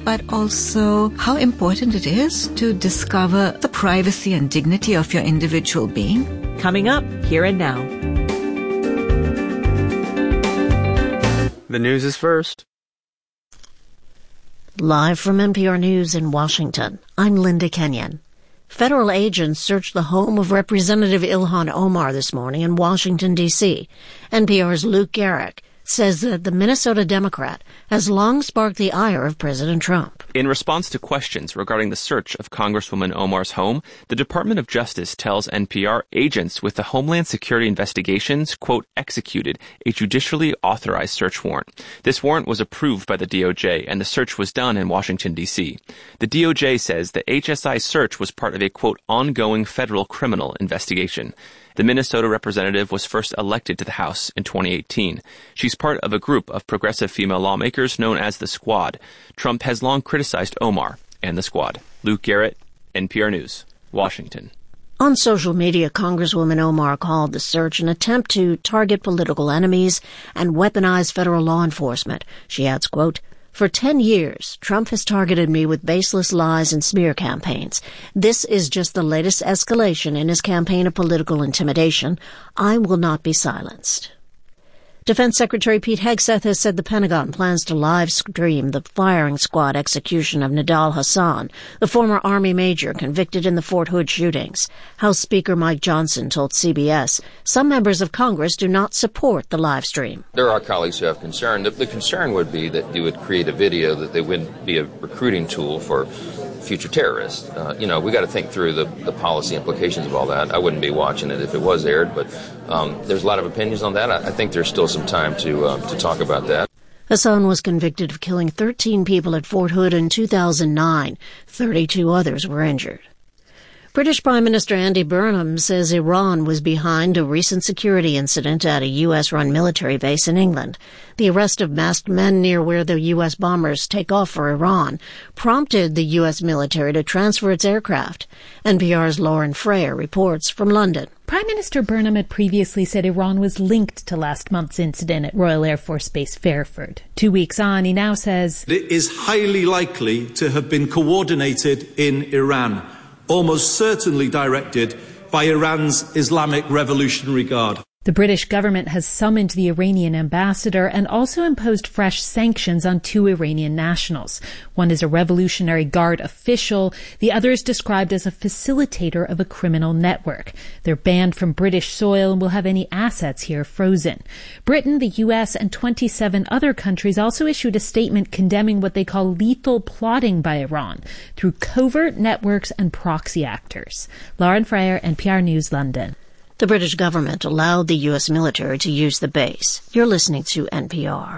but also how important it is to discover the privacy and dignity of your individual being. Coming up, Here and Now. The news is first. Live from NPR News in Washington, I'm Linda Kenyon. Federal agents searched the home of Representative Ilhan Omar this morning in Washington, D.C. NPR's Luke Garrick says that the Minnesota Democrat has long sparked the ire of President Trump. In response to questions regarding the search of Congresswoman Omar's home, the Department of Justice tells NPR agents with the Homeland Security Investigations, quote, executed a judicially authorized search warrant. This warrant was approved by the DOJ, and the search was done in Washington, D.C. The DOJ says the HSI search was part of a, quote, ongoing federal criminal investigation. The Minnesota representative was first elected to the House in 2018. She's part of a group of progressive female lawmakers known as the Squad. Trump has long criticized Omar and the Squad. Luke Garrett, NPR News, Washington. On social media, Congresswoman Omar called the search an attempt to target political enemies and weaponize federal law enforcement. She adds, quote, "For 10 years, Trump has targeted me with baseless lies and smear campaigns. This is just the latest escalation in his campaign of political intimidation. I will not be silenced." Defense Secretary Pete Hegseth has said the Pentagon plans to live stream the firing squad execution of Nidal Hasan, the former Army major convicted in the Fort Hood shootings. House Speaker Mike Johnson told CBS some members of Congress do not support the live stream. There are colleagues who have concern. The concern would be that you would create a video that they wouldn't be a recruiting tool for future terrorists. We got to think through the policy implications of all that. I wouldn't be watching it if it was aired, but there's a lot of opinions on that. I think there's still some time to talk about that. Hassan was convicted of killing 13 people at Fort Hood in 2009. 32 others were injured. British Prime Minister Andy Burnham says Iran was behind a recent security incident at a U.S.-run military base in England. The arrest of masked men near where the U.S. bombers take off for Iran prompted the U.S. military to transfer its aircraft. NPR's Lauren Freyer reports from London. Prime Minister Burnham had previously said Iran was linked to last month's incident at Royal Air Force Base Fairford. 2 weeks on, he now says it is highly likely to have been coordinated in Iran, almost certainly directed by Iran's Islamic Revolutionary Guard. The British government has summoned the Iranian ambassador and also imposed fresh sanctions on 2 Iranian nationals. One is a Revolutionary Guard official. The other is described as a facilitator of a criminal network. They're banned from British soil and will have any assets here frozen. Britain, the U.S., and 27 other countries also issued a statement condemning what they call lethal plotting by Iran through covert networks and proxy actors. Lauren Freyer, NPR News, London. The British government allowed the U.S. military to use the base. You're listening to NPR.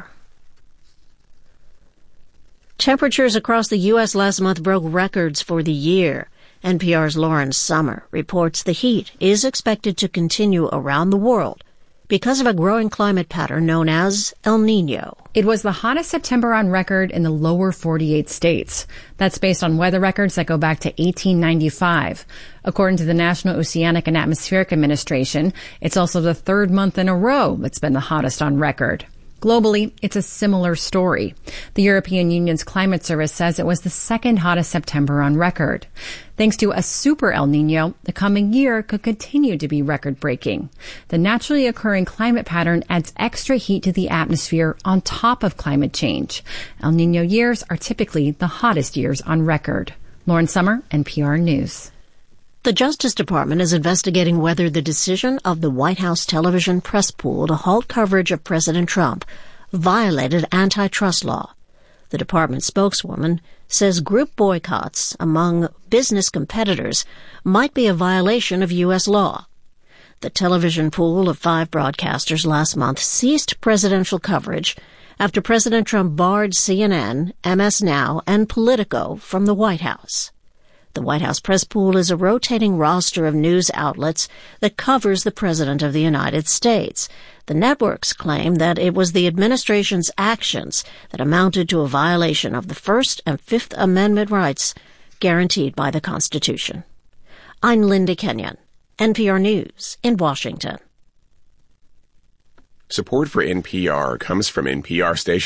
Temperatures across the U.S. last month broke records for the year. NPR's Lauren Sommer reports the heat is expected to continue around the world because of a growing climate pattern known as El Niño. It was the hottest September on record in the lower 48 states. That's based on weather records that go back to 1895. According to the National Oceanic and Atmospheric Administration, it's also the 3rd month in a row it's been the hottest on record. Globally, it's a similar story. The European Union's climate service says it was the 2nd hottest September on record. Thanks to a super El Niño, the coming year could continue to be record-breaking. The naturally occurring climate pattern adds extra heat to the atmosphere on top of climate change. El Niño years are typically the hottest years on record. Lauren Sommer, NPR News. The Justice Department is investigating whether the decision of the White House television press pool to halt coverage of President Trump violated antitrust law. The department spokeswoman says group boycotts among business competitors might be a violation of U.S. law. The television pool of 5 broadcasters last month ceased presidential coverage after President Trump barred CNN, MS Now, and Politico from the White House. The White House press pool is a rotating roster of news outlets that covers the President of the United States. The networks claim that it was the administration's actions that amounted to a violation of the First and Fifth Amendment rights guaranteed by the Constitution. I'm Linda Kenyon, NPR News in Washington. Support for NPR comes from NPR stations.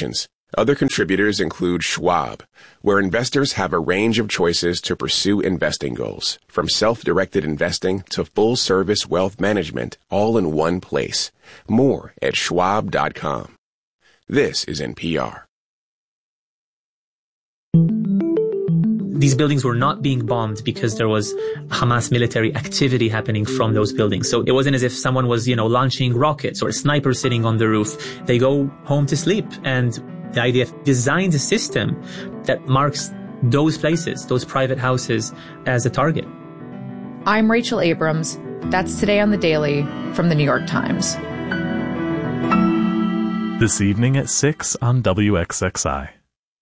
Other contributors include Schwab, where investors have a range of choices to pursue investing goals, from self-directed investing to full-service wealth management, all in one place. More at schwab.com. This is NPR. These buildings were not being bombed because there was Hamas military activity happening from those buildings. So it wasn't as if someone was, launching rockets or a sniper sitting on the roof. They go home to sleep. And the IDF designed a system that marks those places, those private houses, as a target. I'm Rachel Abrams. That's Today on the Daily from the New York Times. This evening at 6 on WXXI.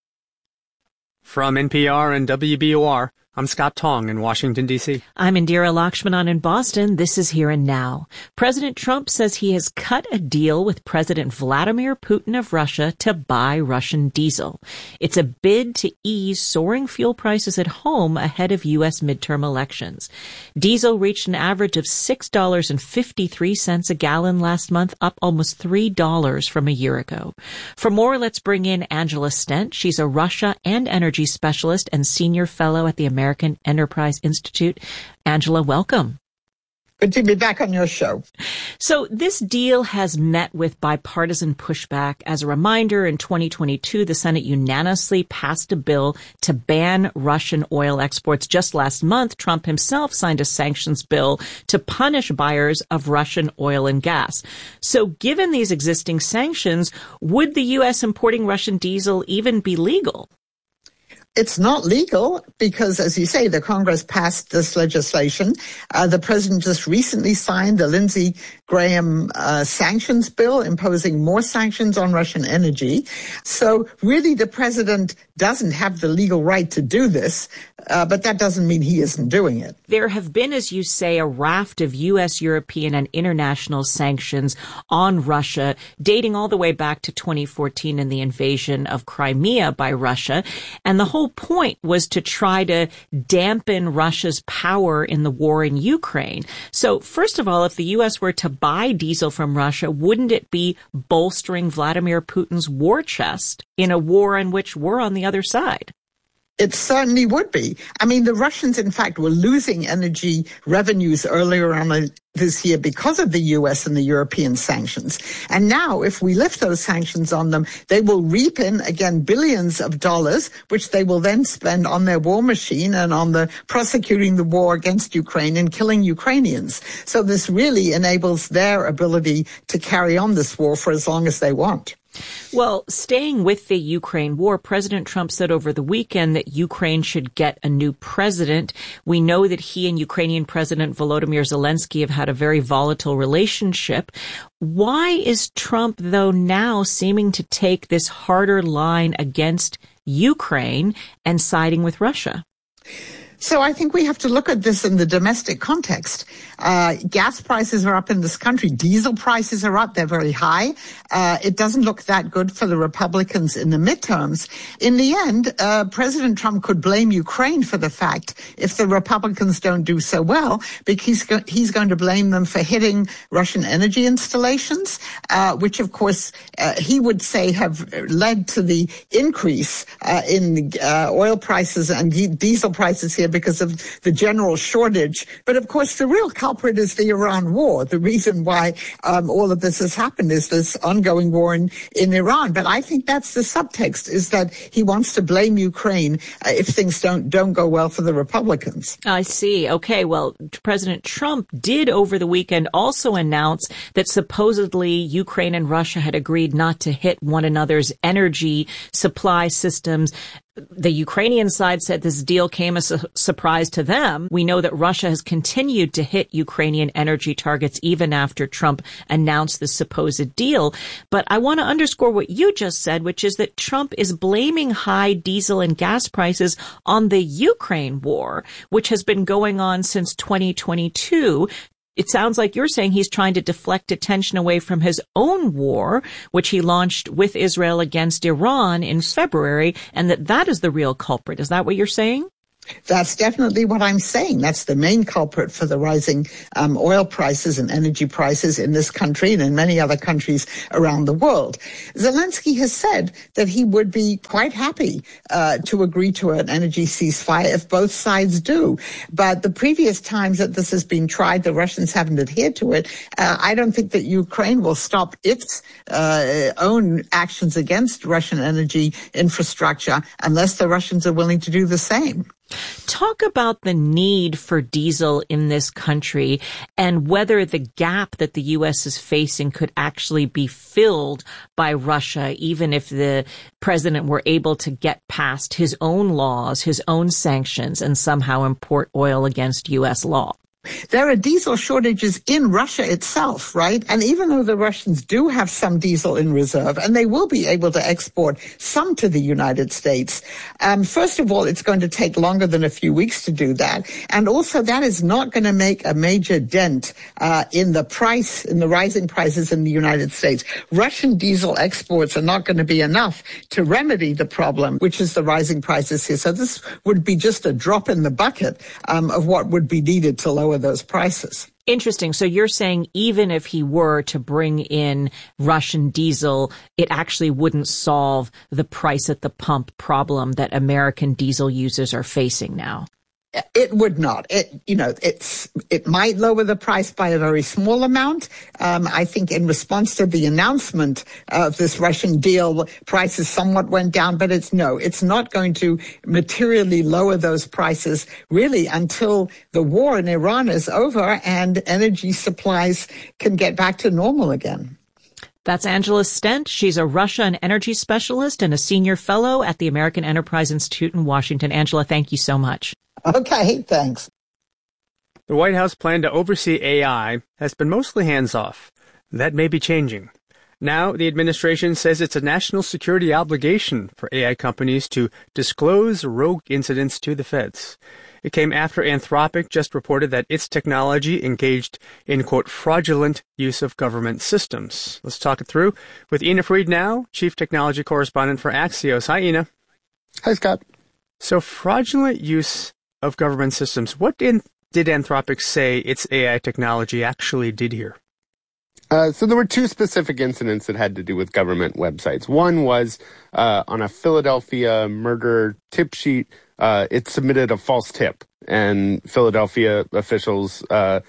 From NPR and WBOR, I'm Scott Tong in Washington, D.C. I'm Indira Lakshmanan in Boston. This is Here and Now. President Trump says he has cut a deal with President Vladimir Putin of Russia to buy Russian diesel. It's a bid to ease soaring fuel prices at home ahead of U.S. midterm elections. Diesel reached an average of $6.53 a gallon last month, up almost $3 from a year ago. For more, let's bring in Angela Stent. She's a Russia and energy specialist and senior fellow at the American Enterprise Institute. Angela, welcome. Good to be back on your show. So this deal has met with bipartisan pushback. As a reminder, in 2022, the Senate unanimously passed a bill to ban Russian oil exports. Just last month, Trump himself signed a sanctions bill to punish buyers of Russian oil and gas. So given these existing sanctions, would the U.S. importing Russian diesel even be legal? It's not legal because, as you say, the Congress passed this legislation. The president just recently signed the Lindsey Graham sanctions bill, imposing more sanctions on Russian energy. So really, the president doesn't have the legal right to do this, but that doesn't mean he isn't doing it. There have been, as you say, a raft of U.S., European, and international sanctions on Russia, dating all the way back to 2014 and the invasion of Crimea by Russia. And the whole point was to try to dampen Russia's power in the war in Ukraine. So first of all, if the U.S. were to buy diesel from Russia, wouldn't it be bolstering Vladimir Putin's war chest in a war in which we're on the other side? It certainly would be. I mean, the Russians, in fact, were losing energy revenues earlier on this year because of the U.S. and the European sanctions. And now, if we lift those sanctions on them, they will reap in, again, billions of dollars, which they will then spend on their war machine and on the prosecuting the war against Ukraine and killing Ukrainians. So this really enables their ability to carry on this war for as long as they want. Well, staying with the Ukraine war, President Trump said over the weekend that Ukraine should get a new president. We know that he and Ukrainian President Volodymyr Zelensky have had a very volatile relationship. Why is Trump, though, now seeming to take this harder line against Ukraine and siding with Russia? So I think we have to look at this in the domestic context. Gas prices are up in this country. Diesel prices are up. They're very high. It doesn't look that good for the Republicans in the midterms. In the end, President Trump could blame Ukraine for the fact if the Republicans don't do so well, because he's going to blame them for hitting Russian energy installations, which, of course, he would say have led to the increase in oil prices and diesel prices here because of the general shortage. But of course, the real culprit is the Iran war. The reason why all of this has happened is this ongoing war in Iran. But I think that's the subtext, is that he wants to blame Ukraine if things don't go well for the Republicans. I see. Okay, well, President Trump did over the weekend also announce that supposedly Ukraine and Russia had agreed not to hit one another's energy supply systems. The Ukrainian side said this deal came as a surprise to them. We know that Russia has continued to hit Ukrainian energy targets even after Trump announced the supposed deal. But I want to underscore what you just said, which is that Trump is blaming high diesel and gas prices on the Ukraine war, which has been going on since 2022. It sounds like you're saying he's trying to deflect attention away from his own war, which he launched with Israel against Iran in February, and that is the real culprit. Is that what you're saying? That's definitely what I'm saying. That's the main culprit for the rising oil prices and energy prices in this country and in many other countries around the world. Zelensky has said that he would be quite happy to agree to an energy ceasefire if both sides do. But the previous times that this has been tried, the Russians haven't adhered to it. I don't think that Ukraine will stop its own actions against Russian energy infrastructure unless the Russians are willing to do the same. Talk about the need for diesel in this country and whether the gap that the U.S. is facing could actually be filled by Russia, even if the president were able to get past his own laws, his own sanctions, and somehow import oil against U.S. law. There are diesel shortages in Russia itself, right? And even though the Russians do have some diesel in reserve, and they will be able to export some to the United States, first of all, it's going to take longer than a few weeks to do that. And also, that is not going to make a major dent in the price, in the rising prices in the United States. Russian diesel exports are not going to be enough to remedy the problem, which is the rising prices here. So this would be just a drop in the bucket of what would be needed to lower those prices. Interesting. So you're saying even if he were to bring in Russian diesel, it actually wouldn't solve the price at the pump problem that American diesel users are facing now? It would not. It might lower the price by a very small amount. I think in response to the announcement of this Russian deal, prices somewhat went down, but it's not going to materially lower those prices really until the war in Iran is over and energy supplies can get back to normal again. That's Angela Stent. She's a Russia and energy specialist and a senior fellow at the American Enterprise Institute in Washington. Angela, thank you so much. Okay, thanks. The White House plan to oversee AI has been mostly hands-off. That may be changing. Now, the administration says it's a national security obligation for AI companies to disclose rogue incidents to the feds. It came after Anthropic just reported that its technology engaged in, quote, fraudulent use of government systems. Let's talk it through with Ina Fried now, Chief Technology Correspondent for Axios. Hi, Ina. Hi, Scott. So fraudulent use of government systems. What did Anthropic say its AI technology actually did here? So there were two specific incidents that had to do with government websites. One was on a Philadelphia murder tip sheet. It submitted a false tip, and Philadelphia officials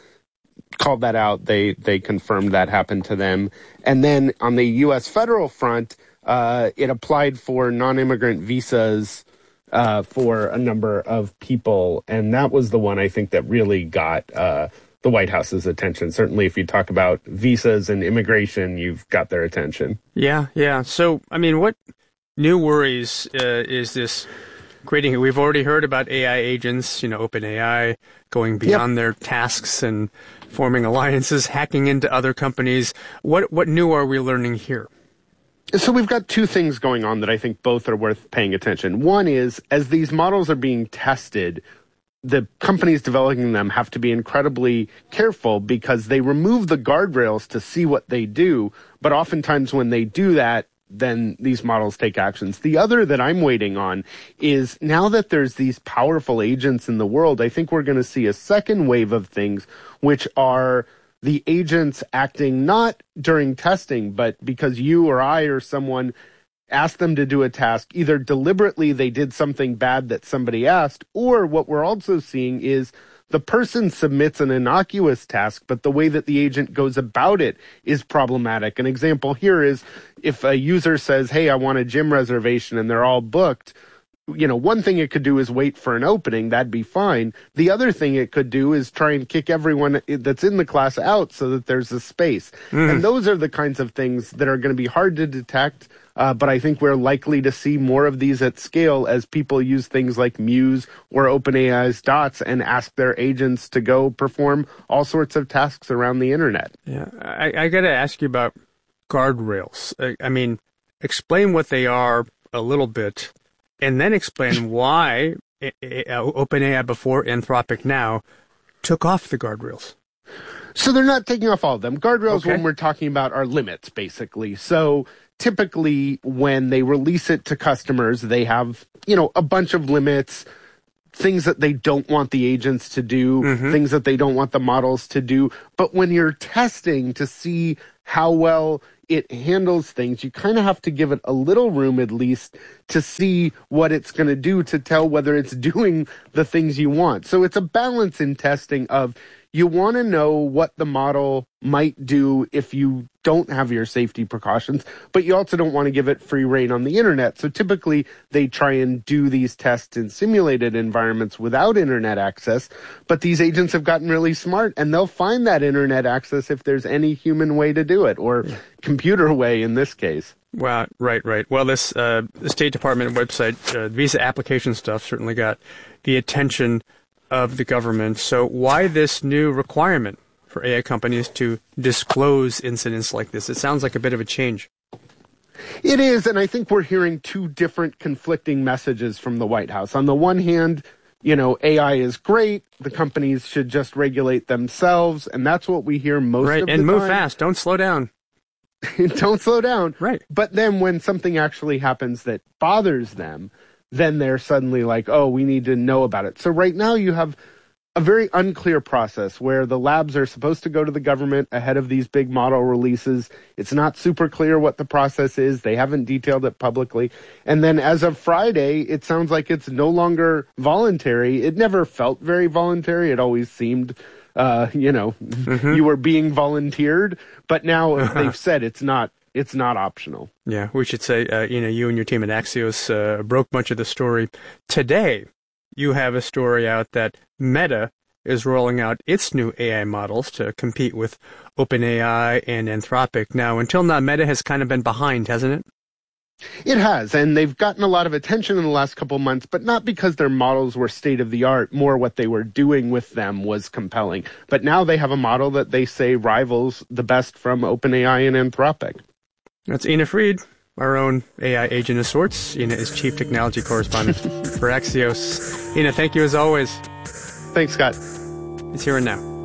called that out. They confirmed that happened to them. And then on the U.S. federal front, it applied for non-immigrant visas for a number of people, and that was the one I think that really got the White House's attention. Certainly, if you talk about visas and immigration, you've got their attention. Yeah. So, I mean, what new worries is this creating here? We've already heard about AI agents, OpenAI going beyond their tasks and forming alliances, hacking into other companies. What new are we learning here? So we've got two things going on that I think both are worth paying attention. One is, as these models are being tested, the companies developing them have to be incredibly careful because they remove the guardrails to see what they do. But oftentimes when they do that, then these models take actions. The other that I'm waiting on is now that there's these powerful agents in the world, I think we're going to see a second wave of things, which are the agents acting not during testing, but because you or I or someone asked them to do a task, either deliberately they did something bad that somebody asked, or what we're also seeing is the person submits an innocuous task, but the way that the agent goes about it is problematic. An example here is if a user says, hey, I want a gym reservation, and they're all booked, one thing it could do is wait for an opening. That'd be fine. The other thing it could do is try and kick everyone that's in the class out so that there's a space. And those are the kinds of things that are going to be hard to detect. But I think we're likely to see more of these at scale as people use things like Muse or OpenAI's Dots and ask their agents to go perform all sorts of tasks around the internet. Yeah, I got to ask you about guardrails. I mean, explain what they are a little bit, and then explain why OpenAI before Anthropic now took off the guardrails. So they're not taking off all of them. Guardrails, when we're talking about, are limits, basically. So typically when they release it to customers, they have, a bunch of limits, things that they don't want the agents to do, things that they don't want the models to do. But when you're testing to see how well it handles things, you kind of have to give it a little room at least to see what it's going to do to tell whether it's doing the things you want. So it's a balance in testing of you want to know what the model might do if you don't have your safety precautions, but you also don't want to give it free rein on the internet. So typically they try and do these tests in simulated environments without internet access, but these agents have gotten really smart and they'll find that internet access if there's any human way to do it, or computer way in this case. Wow, right. Well, this State Department website, visa application stuff certainly got the attention of the government. So why this new requirement for AI companies to disclose incidents like this? It sounds like a bit of a change. It is, and I think we're hearing two different conflicting messages from the White House. On the one hand, AI is great. The companies should just regulate themselves, and that's what we hear most of the time. Right, and move fast. Don't slow down. Don't slow down. Right. But then when something actually happens that bothers them, then they're suddenly like, oh, we need to know about it. So right now you have a very unclear process where the labs are supposed to go to the government ahead of these big model releases. It's not super clear what the process is. They haven't detailed it publicly. And then as of Friday, it sounds like it's no longer voluntary. It never felt very voluntary. It always seemed, you were being volunteered. But now they've said it's not optional. Yeah, we should say, you and your team at Axios broke much of the story. Today, you have a story out that Meta is rolling out its new AI models to compete with OpenAI and Anthropic. Now, until now, Meta has kind of been behind, hasn't it? It has, and they've gotten a lot of attention in the last couple of months, but not because their models were state-of-the-art. More what they were doing with them was compelling. But now they have a model that they say rivals the best from OpenAI and Anthropic. That's Ina Fried, our own AI agent of sorts. Ina is Chief Technology Correspondent for Axios. Ina, thank you as always. Thanks, Scott. It's Here and Now.